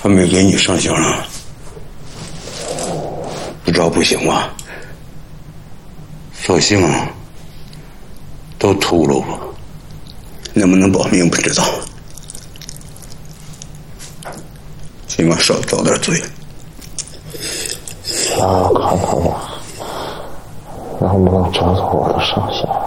还没给你上刑呢，不知道不行吗？索性都秃噜吧，能不能保命不知道，起码少遭点罪。 让我看看吧，能不能找到我的上线。